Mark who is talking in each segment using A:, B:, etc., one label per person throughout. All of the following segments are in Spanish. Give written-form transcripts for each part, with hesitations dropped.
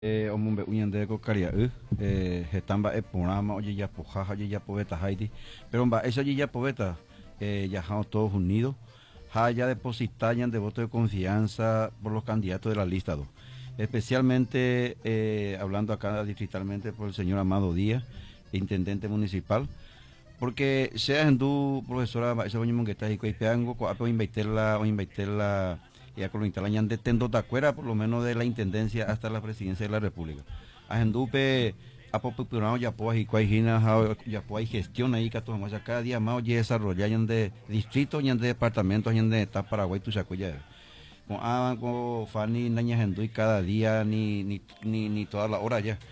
A: Omumbe uñande kokaria hetamba eporama oye ya pojaja oye ya poveta Haiti pero eso oye ya poveta ya todos unidos ya depositarían de voto de confianza por los candidatos de la lista 2 especialmente hablando acá distritalmente por el señor Amado Díaz, intendente municipal, porque sea en tu profesora ese baño que está ahí que peango o invitarla y a colonitar la de tendo tacuera por lo menos de la intendencia hasta la presidencia de la república a Gendupe a popular ya pues y cuajina ya pues gestión ahí que todos cada día más oye desarrollar de distritos y de departamentos y de está Paraguay tu sacuya con Fanny Naña Gendu y cada día ni toda la hora ya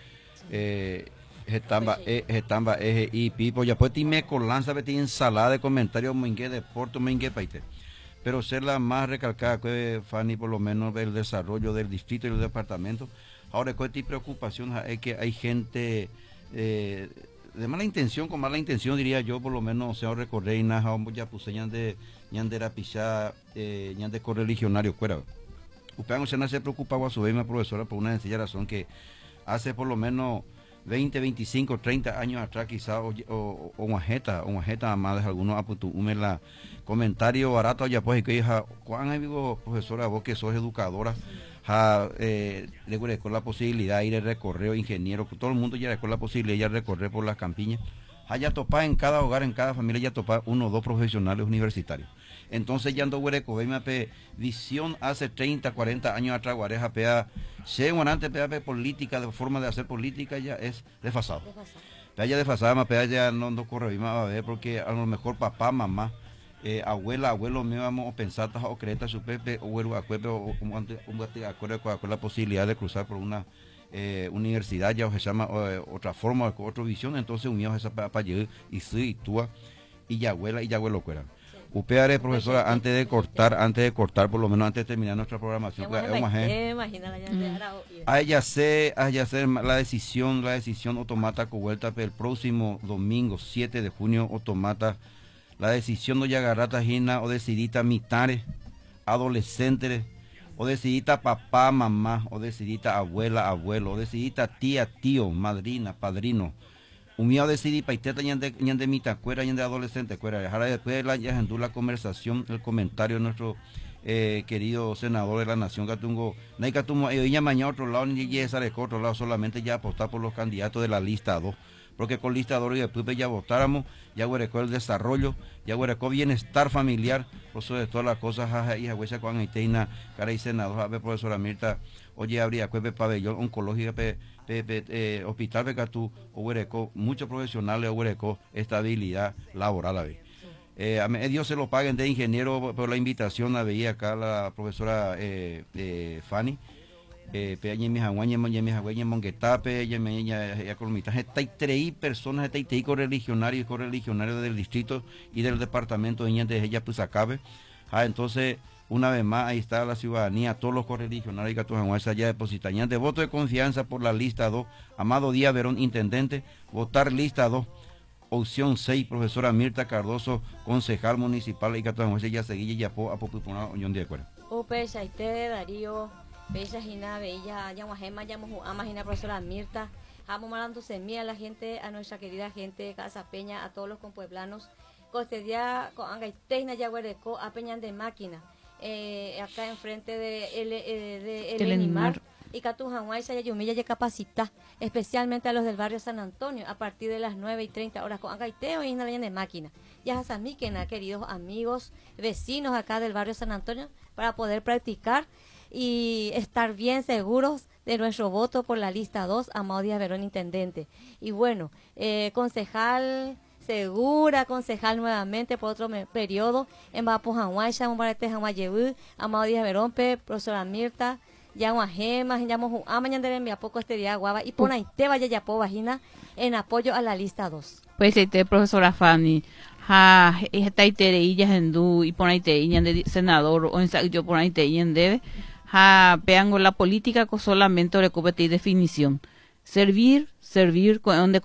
A: estamba y pipo ya pues me colanza beti ensalada de comentarios mengue deporte mengue paite pero ser la más recalcada que Fanny por lo menos el desarrollo del distrito y el departamento. Ahora con esta preocupación es que hay gente de mala intención, con mala intención diría yo, por lo menos se recorrer y nada ya puse de rapichá de correligionario fuera. Usted se nace preocupado a su vez, profesora, por una sencilla razón que hace por lo menos 20, 25, 30 años atrás quizás o una jeta más de algunos aputumes la comentario barato ya pues que hija cuán vivo profesora vos que sos educadora le con la posibilidad de ir de recorrer ingeniero todo el mundo ya con la posibilidad de recorrer por las campiñas haya topar en cada hogar en cada familia ya topar uno o dos profesionales universitarios. Entonces ya ando huereco, visión hace 30, 40 años atrás, guareja pea, según antes pea política, de forma de hacer política ya es desfasado. Pea ya desfasada, más pea ya no corre más a ver, porque a lo mejor papá, mamá, abuelo mío vamos a pensar o creta su pepe, o huero acuerdo, o acuerdo con la posibilidad de cruzar por una universidad ya o se llama otra forma, otra visión, entonces unidos esa para llegar y sí, y tú, y abuelo cuera. Upeare, profesora, antes de cortar, por lo menos antes de terminar nuestra programación, ya sé la decisión automata con vuelta el próximo domingo 7 de junio automata la decisión no ya agarrata gina o decidita mitades, adolescentes, o decidita papá, mamá, o decidita abuela, abuelo, o decidita tía, tío, madrina, padrino. Un mío decidí paiteta de mitad cuera de adolescente cuera dejar después la conversación el comentario de nuestro querido senador de la nación Catungo Naikatungo ella mañana otro lado ni esa de otro lado solamente ya apostar por los candidatos de la lista 2 porque con lista 2 y después ya votáramos ya huerecó el desarrollo ya huerecó bienestar familiar por sobre todas las cosas hija huesa con Haiteina cara y senador a ver profesora Mirta oye habría cuepe pabellón oncológica hospital Becatú huerecó muchos profesionales huerecó estabilidad laboral a ver. A Dios se lo paguen de ingeniero por la invitación a veía acá la profesora Fanny peña mi jaguaña monguetape ya colomita está 3 personas está correligionarios del distrito y del departamento de ella pues acabe entonces una vez más ahí está la ciudadanía todos los correligionarios que todos ya depositarían de voto de confianza por la lista 2 Amado Díaz Verón intendente votar lista 2 opción 6, profesora Mirta Cardoso, concejal municipal y Catahuense ya seguía ya a popular unión de acuerdo.
B: Upe, Chaite, Darío, Bella Gina, Bella, Yamuajema, Amagina, profesora Mirta, Amo Marando Semilla a la gente, a nuestra querida gente de Casa Peña, a todos los compueblanos, Costedia, con Angaiteina, Yaguareco, a Peñan de Máquina, acá enfrente de El Enimar. Y Catujanguay se yumilla y capacita, especialmente a los del barrio San Antonio, a partir de las 9:30 con Angaiteo y una leña de máquina. Ya a Samíquena, queridos amigos, vecinos acá del barrio San Antonio, para poder practicar y estar bien seguros de nuestro voto por la lista 2, Amado Díaz Verón, intendente. Y bueno, concejal segura, concejal nuevamente por otro periodo, en Bapujanguay, Chamubarete, Janguayebú, Amado Díaz Verón, profesora Mirta, Yaguajemas, mañana envía poco este día guava y pon ahí te vaya ya po vagina en apoyo a la lista 2.
C: Pues profesora Fanny, esta itereilla en du y pon ahí te de senador o en yo pon ahí te debe, peango la política con solamente recopete y definición. Servir, con donde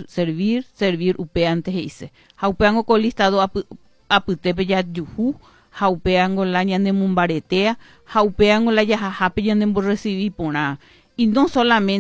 C: servir, upe antes hice. Upeango con listado aputepe ya yuhu. Jaupeango la ñande mumbaretea, jaupeango la yajajape ñande recibí pona y no solamente